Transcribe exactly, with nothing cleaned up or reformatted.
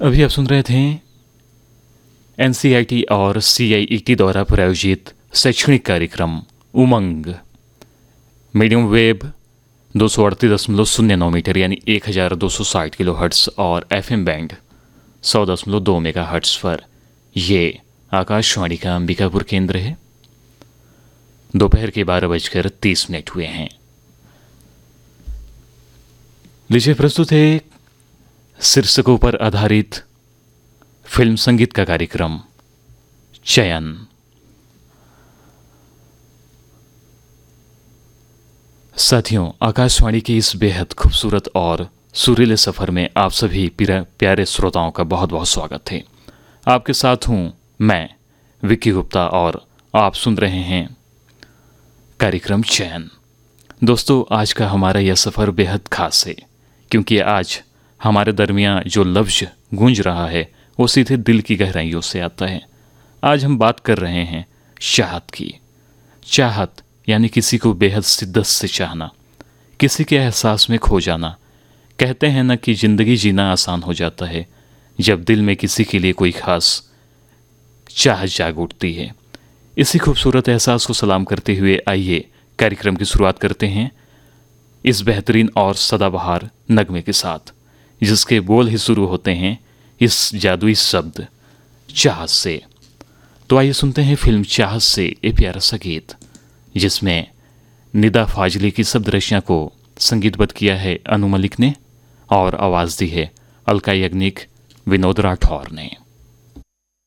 अभी आप सुन रहे थे N C E R T और सी आई ई टी द्वारा प्रायोजित शैक्षणिक कार्यक्रम उमंग मीडियम वेब दो सौ अड़तीस दशमलव शून्य नौ मीटर यानी एक हज़ार दो सौ साठ किलो हर्ट्स और एफ एम बैंड सौ दशमलव दो मेगा हर्ट्स पर ये आकाशवाणी का अंबिकापुर केंद्र है। दोपहर के बारह बजकर तीस मिनट हुए हैं। लीजिए प्रस्तुत है शीर्षकों पर आधारित फिल्म संगीत का कार्यक्रम चयन। साथियों, आकाशवाणी के इस बेहद खूबसूरत और सुरीले सफर में आप सभी प्यारे श्रोताओं का बहुत बहुत स्वागत है। आपके साथ हूं मैं विक्की गुप्ता और आप सुन रहे हैं कार्यक्रम चयन। दोस्तों, आज का हमारा यह सफर बेहद खास है क्योंकि आज हमारे दरमियान जो लफ्ज गूंज रहा है वो सीधे दिल की गहराइयों से आता है। आज हम बात कर रहे हैं चाहत की। चाहत यानी किसी को बेहद शिद्दत से चाहना, किसी के एहसास में खो जाना। कहते हैं ना कि ज़िंदगी जीना आसान हो जाता है जब दिल में किसी के लिए कोई खास चाह जाग उठती है। इसी खूबसूरत एहसास को सलाम करते हुए आइए कार्यक्रम की शुरुआत करते हैं इस बेहतरीन और सदाबहार नगमे के साथ, जिसके बोल ही शुरू होते हैं इस जादुई शब्द चाहत से। तो आइए सुनते हैं फिल्म चाहत से ये प्यारा सा गीत, जिसमें निदा फाजली की शब्द रचना को संगीतबद्ध किया है अनु मलिक ने और आवाज़ दी है अलका याग्निक, विनोद राठौर ने।